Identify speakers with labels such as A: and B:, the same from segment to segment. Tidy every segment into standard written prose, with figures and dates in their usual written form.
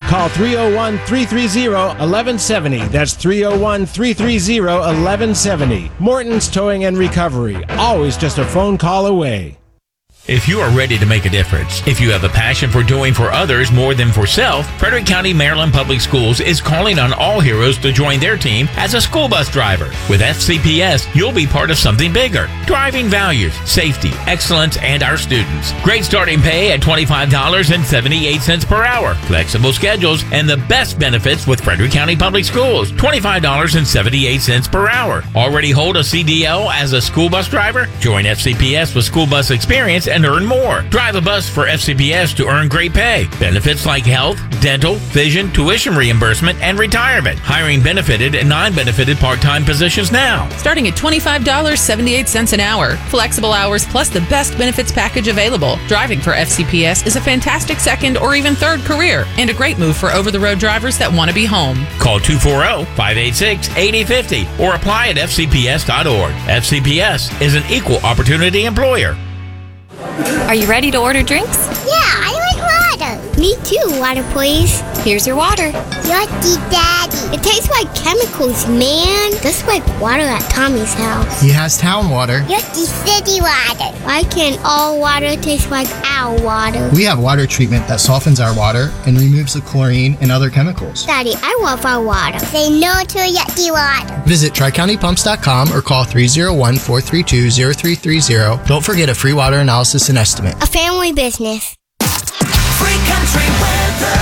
A: Call 301-330-1170. That's 301-330-1170. Morton's Towing and Recovery. Always just a phone call away.
B: If you are ready to make a difference, if you have a passion for doing for others more than for self, Frederick County, Maryland Public Schools is calling on all heroes to join their team as a school bus driver. With FCPS, you'll be part of something bigger. Driving values, safety, excellence, and our students. Great starting pay at $25.78 per hour. Flexible schedules and the best benefits with Frederick County Public Schools. $25.78 per hour. Already hold a CDL as a school bus driver? Join FCPS with school bus experience and earn more. Drive a bus for FCPS to earn great pay. Benefits like health, dental, vision, tuition reimbursement, and retirement. Hiring benefited and non-benefited part-time positions now.
C: Starting at $25.78 an hour. Flexible hours plus the best benefits package available. Driving for FCPS is a fantastic second or even third career and a great move for over-the-road drivers that want to be home.
B: Call 240-586-8050 or apply at fcps.org. FCPS is an equal opportunity employer.
D: Are you ready to order drinks?
E: Yeah, I like water. Me too, water please.
D: Here's your water.
E: Yucky, Daddy. It tastes like chemicals, man. Just like water at Tommy's house.
F: He has town water.
E: Yucky city water. Why can't all water taste like our water?
F: We have water treatment that softens our water and removes the chlorine and other chemicals.
E: Daddy, I love our water. Say no to yucky water.
F: Visit TriCountyPumps.com or call 301-432-0330. Don't forget a free water analysis and estimate.
E: A family business.
G: Free country weather.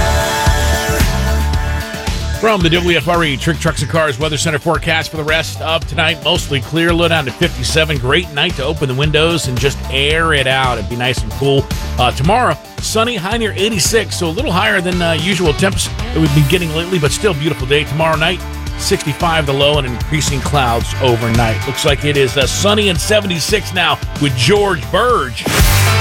H: From the WFRE Trick Trucks and Cars Weather Center forecast for the rest of tonight, mostly clear, low down to 57. Great night to open the windows and just air it out. It'd be nice and cool. Tomorrow, sunny, high near 86, so a little higher than usual temps that we've been getting lately, but still beautiful day. Tomorrow night, 65 the low and increasing clouds overnight. Looks like it is sunny and 76 now with George Burge.